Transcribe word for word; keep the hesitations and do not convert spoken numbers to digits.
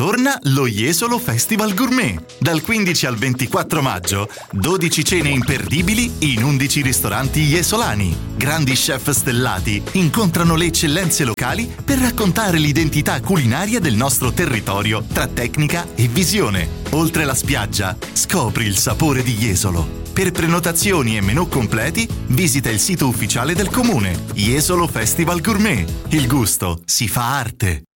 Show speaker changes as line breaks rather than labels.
Torna lo Jesolo Festival Gourmet. Dal quindici al ventiquattro maggio, dodici cene imperdibili in undici ristoranti jesolani. Grandi chef stellati incontrano le eccellenze locali per raccontare l'identità culinaria del nostro territorio tra tecnica e visione. Oltre la spiaggia, scopri il sapore di Jesolo. Per prenotazioni e menù completi, visita il sito ufficiale del comune. Jesolo Festival Gourmet. Il gusto si fa arte.